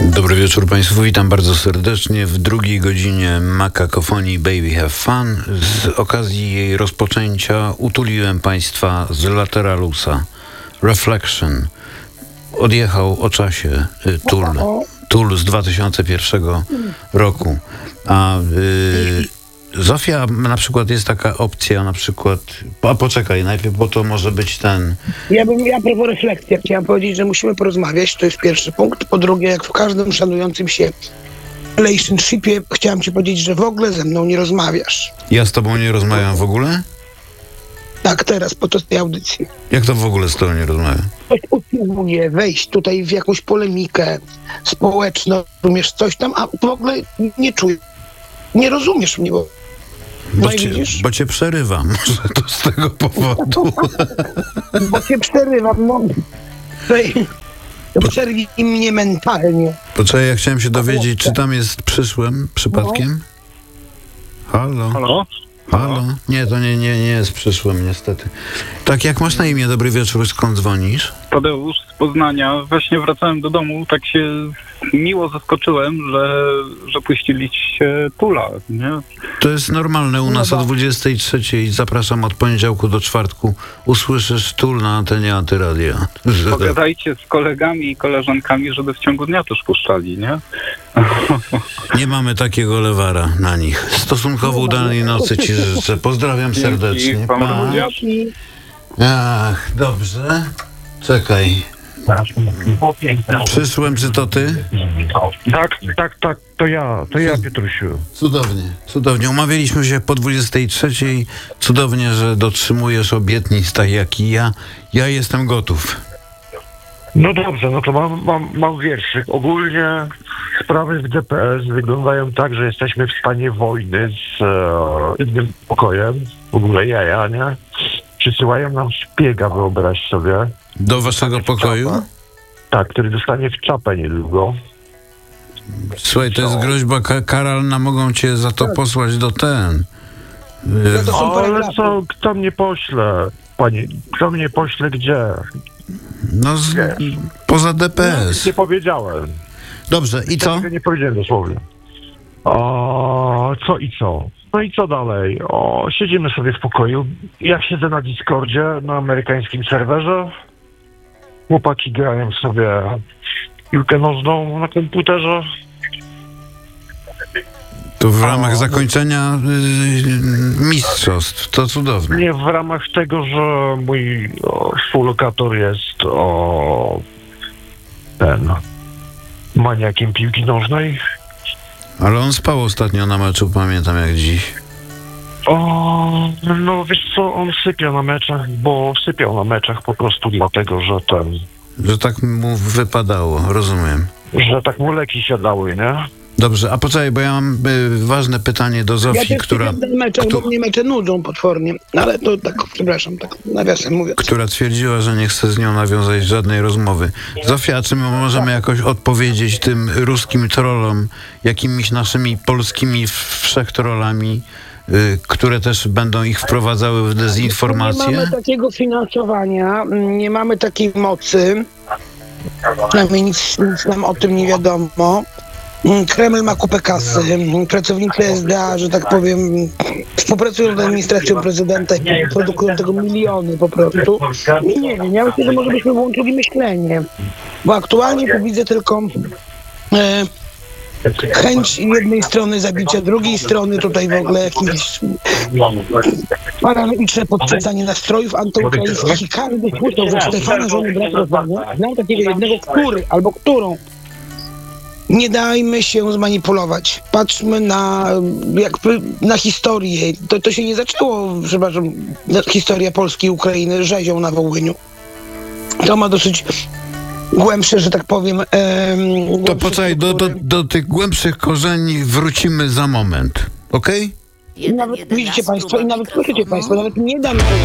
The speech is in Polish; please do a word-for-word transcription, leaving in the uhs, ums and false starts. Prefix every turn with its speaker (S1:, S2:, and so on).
S1: Dobry wieczór Państwu, witam bardzo serdecznie w drugiej godzinie Makakofonii Baby Have Fun. Z okazji jej rozpoczęcia utuliłem Państwa z Lateralusa. Reflection. Odjechał o czasie y, Tool. Tool z dwa tysiące pierwszego roku. A y, Zofia, na przykład jest taka opcja, na przykład, a poczekaj, najpierw, bo to może być ten...
S2: Ja bym, ja propos refleksji, chciałam powiedzieć, że musimy porozmawiać, to jest pierwszy punkt. Po drugie, jak w każdym szanującym się relationshipie, chciałam ci powiedzieć, że w ogóle ze mną nie rozmawiasz.
S1: Ja z tobą nie rozmawiam w ogóle?
S2: Tak, teraz, podczas tej audycji.
S1: Jak to w ogóle z tobą nie rozmawiam?
S2: Ktoś usiłuje wejść tutaj w jakąś polemikę społeczną, rozumiesz coś tam, a w ogóle nie czujesz, nie rozumiesz mnie, bo...
S1: Bo,
S2: No i
S1: cię,
S2: widzisz?
S1: bo cię przerywam, może to z tego powodu.
S2: Bo cię przerywam, no. Przerwij mnie mentalnie.
S1: Poczekaj, ja chciałem się dowiedzieć, czy tam jest przyszłym przypadkiem? Halo?
S3: Halo?
S1: Halo? Nie, to nie, nie, nie jest przyszłym, niestety. Tak, jak masz na imię? Dobry wieczór, skąd dzwonisz?
S3: Tadeusz z Poznania. Właśnie wracałem do domu, tak się miło zaskoczyłem, że, że puściliście Tula, nie?
S1: To jest normalne u nas o dwudziestej trzeciej. Zapraszam od poniedziałku do czwartku. Usłyszysz Tool na antenie Antyradia.
S3: Pogadajcie z kolegami i koleżankami, żeby w ciągu dnia też puszczali, nie?
S1: Nie mamy takiego lewara na nich. Stosunkowo udanej nocy ci życzę. Pozdrawiam serdecznie.
S3: Dzięki, pan
S1: Pa.
S3: również.
S1: Ach, dobrze. Czekaj. Przyszłem, czy to ty?
S4: Tak, tak, tak, to ja, to ja, Piotrusiu.
S1: Cudownie, cudownie. Umawialiśmy się po dwudziestej trzeciej. Cudownie, że dotrzymujesz obietnic tak jak i ja. Ja jestem gotów.
S4: No dobrze, no to mam, mam, mam wierszyk. Ogólnie sprawy w D P S wyglądają tak, że jesteśmy w stanie wojny z e, innym pokojem. W ogóle jaja, nie? Przysyłają nam szpiega, wyobraź sobie.
S1: Do waszego pokoju?
S4: Tak, który dostanie w czapę niedługo.
S1: Słuchaj, to jest groźba ka- karalna. Mogą cię za to posłać do ten.
S2: No to są
S4: Ale
S2: paragrafy.
S4: co, kto mnie pośle? Panie, kto mnie pośle gdzie?
S1: No, z, poza D P S.
S4: Nie powiedziałem.
S1: Dobrze, i co?
S4: Tego nie powiedziałem dosłownie. O, co i co? No i co dalej? O, siedzimy sobie w pokoju. Ja siedzę na Discordzie, na amerykańskim serwerze. Chłopaki grają sobie piłkę nożną na komputerze.
S1: To w ramach zakończenia y, mistrzostw. To cudowne.
S4: Nie w ramach tego, że mój o, współlokator jest o, ten maniakiem piłki nożnej.
S1: Ale on spał ostatnio na meczu, pamiętam jak dziś.
S4: O, no wiesz co, on sypia na meczach, bo sypiał na meczach po prostu dlatego, że ten,
S1: Że tak mu wypadało, rozumiem.
S4: że tak mu leki siadały, nie?
S1: Dobrze, a poczekaj, bo ja mam y, ważne pytanie do
S2: Ja
S1: Zofii,
S2: też
S1: która,
S2: która, mecze,
S1: kto-
S2: bo mnie mecze nudzą potwornie. No ale to tak, przepraszam, tak nawiasem mówiąc.
S1: która twierdziła, że nie chce z nią nawiązać żadnej rozmowy. Zofia, czy my możemy jakoś odpowiedzieć tym ruskim trollom, jakimiś naszymi polskimi wszechtrollami, y, które też będą ich wprowadzały w
S2: Nie
S1: dezinformację?
S2: mamy takiego finansowania, nie mamy takiej mocy. Przynajmniej nic, nic nam o tym nie wiadomo. Kreml ma kupę kasy. Pracownicy S D A, że tak powiem, współpracują z administracją prezydenta i produkują tego miliony po prostu. I nie wiem, ja myślę, że może byśmy włączyli myślenie. Bo aktualnie tu widzę tylko e, chęć jednej strony zabicia drugiej strony, tutaj w ogóle jakieś paranoiczne podsycanie nastrojów antyukraińskich i każdy słyszał, że Stefana żony brat rozwania. Znam takiego jednego, który albo którą. Nie dajmy się zmanipulować. Patrzmy na jakby na historię. To, to się nie zaczęło, przepraszam, historia Polski i Ukrainy rzezią na Wołyniu. To ma dosyć głębsze, że tak powiem. Em,
S1: To poczekaj, do, do, do tych głębszych korzeni wrócimy za moment, okej?
S2: I nawet widzicie Państwo, i nawet słyszycie Państwo, nawet nie damy tego